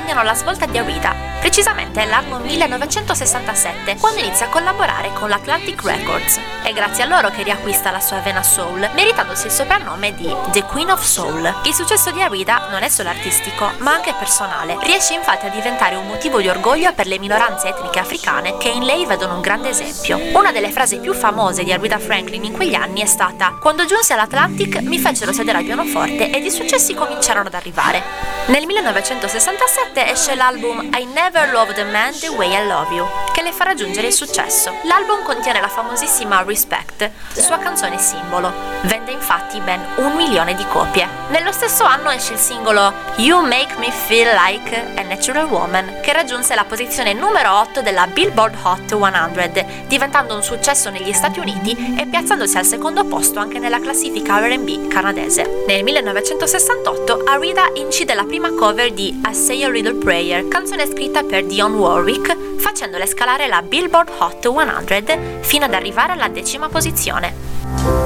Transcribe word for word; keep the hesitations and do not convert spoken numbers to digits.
segnano la svolta di Arita, precisamente l'anno millenovecentosessantasette, quando inizia a collaborare con l'Atlantic Records. È grazie a loro che riacquista la sua vena soul, meritandosi il soprannome di The Queen of Soul. Il successo di Arita non è solo artistico, ma anche personale. Riesce infatti a diventare un motivo di orgoglio per le minoranze etniche africane che in lei vedono un grande esempio. Una delle frasi più famose di Aretha Franklin in quegli anni è stata: "Quando giunsi all'Atlantic mi fecero sedere al pianoforte ed i successi cominciarono ad arrivare". Nel millenovecentosessantasette esce l'album I Never Loved a Man the Way I Love You, che le fa raggiungere il successo. L'album contiene la famosissima Respect, sua canzone simbolo. Vende infatti ben un milione di copie. Nello stesso anno esce il singolo You Make Me Feel Like a Natural Woman, che raggiunse la posizione numero otto della Billboard Hot cento, diventando un successo negli Stati Uniti e piazzandosi al secondo posto anche nella classifica R and B canadese. Nel millenovecentosessantotto Aretha incide la prima cover di I Say a Little Prayer, canzone scritta per Dionne Warwick, facendole scalare la Billboard Hot cento fino ad arrivare alla decima posizione.